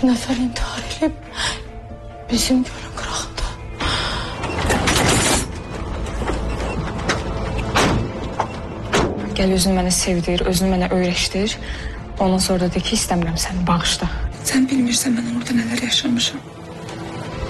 nəfər intihar edib bizim gölün qırağında. Gəl özünü mənə sevdir, özünü mənə öyrəşdir. Ondan sonra da de ki, istəmirəm səni, bağışla. Sən bilmirsən mən orada nələr yaşamışam.